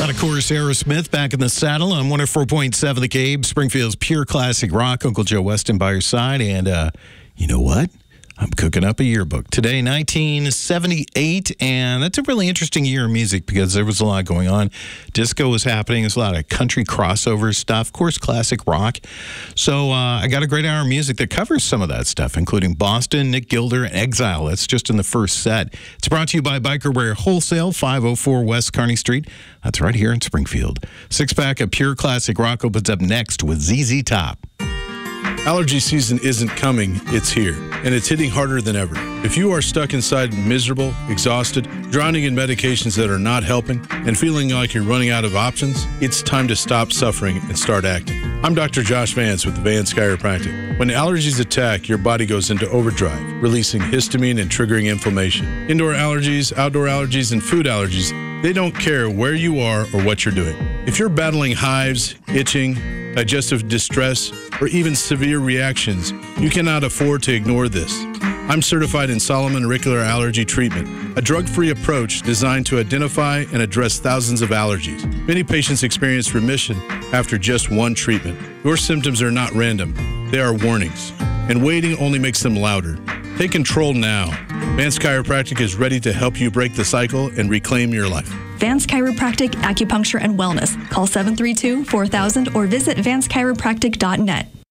Of course, Aerosmith back in the saddle on 104.7 The Cape, Springfield's pure classic rock. Uncle Joe Weston by your side. And you know what? I'm cooking up a yearbook. Today, 1978, and that's a really interesting year in music because there was a lot going on. Disco was happening. There's a lot of country crossover stuff. Of course, classic rock. So I got a great hour of music that covers some of that stuff, including Boston, Nick Gilder, and Exile. That's just in the first set. It's brought to you by Biker Wear Wholesale, 504 West Kearney Street. That's right here in Springfield. Six-pack of pure classic rock opens up next with ZZ Top. Allergy season isn't coming, it's here, and it's hitting harder than ever. If you are stuck inside miserable, exhausted, drowning in medications that are not helping, and feeling like you're running out of options, it's time to stop suffering and start acting. I'm Dr. Josh Vance with Vance Chiropractic. When allergies attack, your body goes into overdrive, releasing histamine and triggering inflammation. Indoor allergies, outdoor allergies, and food allergies, they don't care where you are or what you're doing. If you're battling hives, itching, digestive distress, or even severe reactions, you cannot afford to ignore this. I'm certified in Solomon Auricular Allergy Treatment, a drug-free approach designed to identify and address thousands of allergies. Many patients experience remission after just one treatment. Your symptoms are not random. They are warnings, and waiting only makes them louder. Take control now. Vance Chiropractic is ready to help you break the cycle and reclaim your life. Vance Chiropractic, Acupuncture, and Wellness. Call 732-4000 or visit vancechiropractic.net.